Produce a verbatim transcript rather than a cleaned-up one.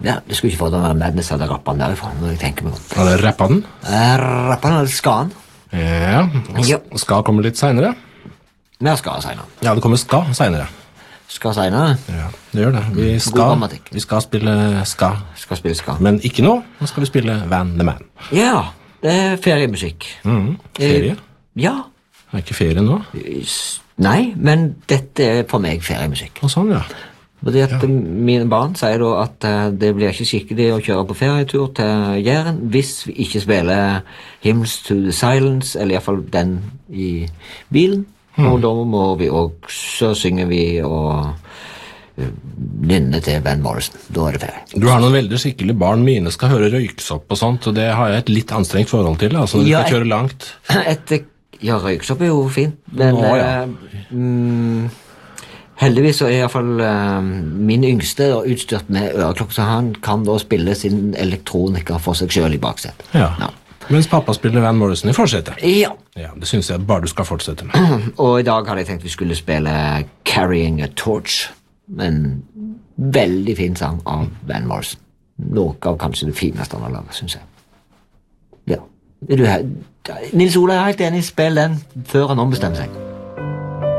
Ja, det skulle ikke få det å være Madness eller rappan derifra, når jeg tenker meg om. Eller rappan? Eh, rappan eller skan? Ja, Ja. ska komme litt senere. Mer skal senere. Ja, det kommer ska senere. Skal senere. Ja, det gjør det. Vi God skal, grammatikk. vi skal spille ska, Skal spille skal. men ikke nå. Nå skal vi spille Van the Man. Ja, det er feriemusikk. Mhm. Ferie? Eh, ja. Er ikke ferie nå? S- Nei, men dette er for meg feriemusikk. Og sånn, ja. Fordi at mine barn sier da at eh, det blir ikke skikkelig å kjøre på ferietur til Jæren hvis vi ikke spiller Hymns to the Silence, eller i hvert fall den i bilen. Og da må vi også synge vi og uh, nynne til Van Morrison. Da er det ferie. Du har noen veldig skikkelige barn. Mine skal høre røyksopp og sånt, og det har jeg et litt anstrengt forhold til. Altså, når de Ja, skal kjøre langt. Et, ja, røyksopp er jo fint, men Nå, ja. eh, mm, heldigvis så er i hvert fall eh, min yngste da utstyrt med øreklokke, så han kan da spille sin elektronika for seg selv i baksetet. Ja. Ja. Mens pappa spiller Van Morrison i forsetet. Ja. Ja, det synes jeg bare du skal fortsette med. Og i dag hadde jeg tenkt vi skulle spille Carrying a Torch, en veldig fin sang av Van Morrison. Noe av kanskje det fineste han har laget, synes jeg. Ja. Er du her? Nils Ola er helt enig, spill den før han ombestemmer seg.